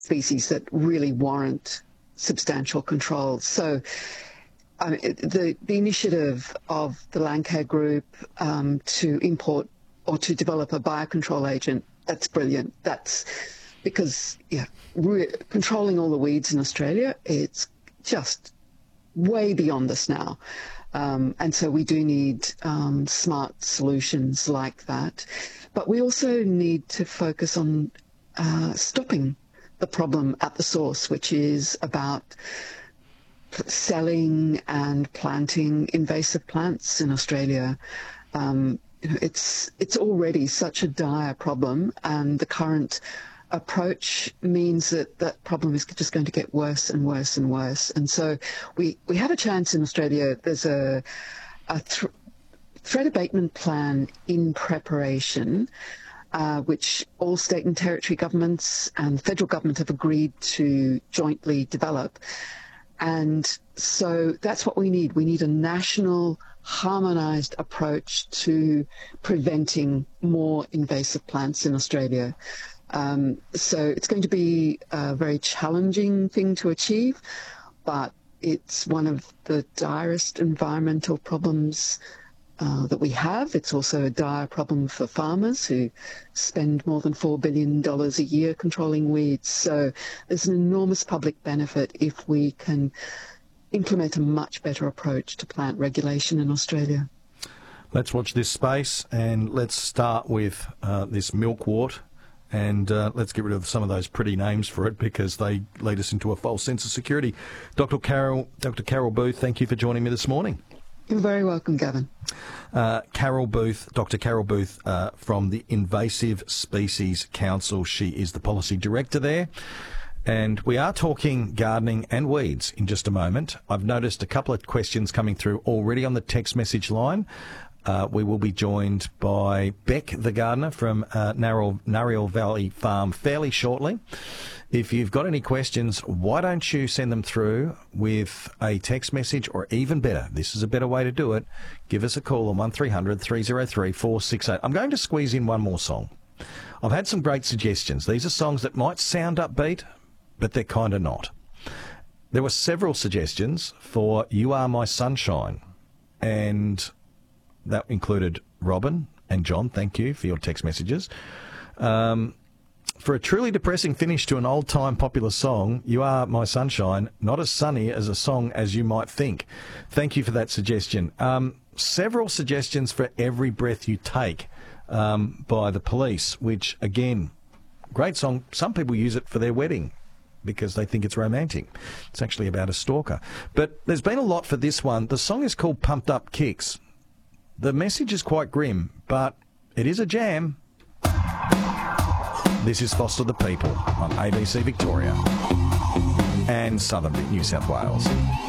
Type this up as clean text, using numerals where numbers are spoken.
species that really warrant substantial control. So the initiative of the Landcare Group to import or to develop a biocontrol agent, that's brilliant. That's because controlling all the weeds in Australia, it's just way beyond us now. And so we do need smart solutions like that. But we also need to focus on stopping the problem at the source, which is about selling and planting invasive plants in Australia. It's already such a dire problem, and the current approach means that that problem is just going to get worse and worse and worse. And so we have a chance in Australia. There's a threat abatement plan in preparation, which all state and territory governments and the federal government have agreed to jointly develop. And so that's what we need. We need a national, harmonised approach to preventing more invasive plants in Australia. So it's going to be a very challenging thing to achieve, but it's one of the direst environmental problems that we have. It's also a dire problem for farmers who spend more than $4 billion a year controlling weeds. So there's an enormous public benefit if we can implement a much better approach to plant regulation in Australia. Let's watch this space, and let's start with this milkwort. And let's get rid of some of those pretty names for it because they lead us into a false sense of security. Dr. Carol Booth, thank you for joining me this morning. You're very welcome, Gavin. Dr. Carol Booth from the Invasive Species Council. She is the policy director there. And we are talking gardening and weeds in just a moment. I've noticed a couple of questions coming through already on the text message line. We will be joined by Beck, the gardener from Nariel Valley Farm fairly shortly. If you've got any questions, why don't you send them through with a text message, or even better, this is a better way to do it, give us a call on 1300 303 468. I'm going to squeeze in one more song. I've had some great suggestions. These are songs that might sound upbeat, but they're kind of not. There were several suggestions for You Are My Sunshine, and that included Robin and John. Thank you for your text messages. For a truly depressing finish to an old-time popular song, You Are My Sunshine, not as sunny as a song as you might think. Thank you for that suggestion. Several suggestions for Every Breath You Take by The Police, which, again, great song. Some people use it for their wedding because they think it's romantic. It's actually about a stalker. But there's been a lot for this one. The song is called Pumped Up Kicks. The message is quite grim, but it is a jam. This is Foster the People on ABC Victoria and Southern New South Wales.